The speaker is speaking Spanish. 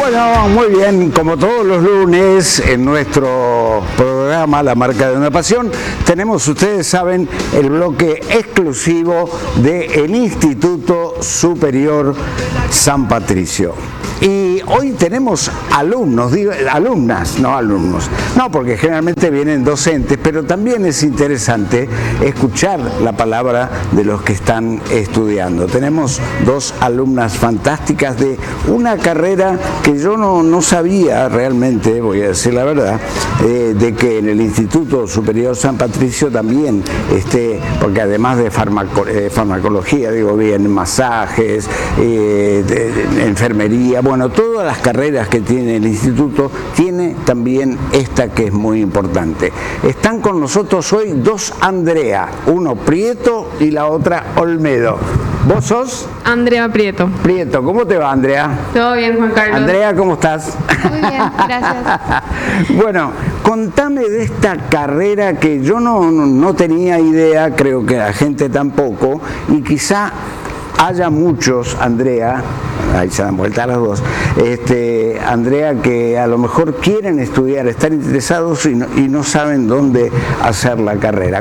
Bueno, muy bien, como todos los lunes en nuestro programa La Marca de una Pasión, tenemos, ustedes saben, el bloque exclusivo del Instituto Superior San Patricio. Y hoy tenemos alumnos, alumnas, no alumnos, no, porque generalmente vienen docentes, pero también es interesante escuchar la palabra de los que están estudiando. Tenemos dos alumnas fantásticas de una carrera que yo no sabía realmente, voy a decir la verdad, de que en el Instituto Superior San Patricio también, porque además de farmacología, digo bien, masajes, enfermería, bueno, todas las carreras que tiene el instituto, tiene también esta que es muy importante. Están con nosotros hoy dos Andrea, uno Prieto y la otra Olmedo. ¿Vos sos? Andrea Prieto. Prieto, ¿cómo te va, Andrea? Todo bien, Juan Carlos. Andrea, ¿cómo estás? Muy bien, gracias. Bueno, contame de esta carrera que yo no tenía idea, creo que la gente tampoco, y quizá haya muchos, Andrea, ahí se dan vuelta a las dos, Andrea, que a lo mejor quieren estudiar, están interesados y no saben dónde hacer la carrera.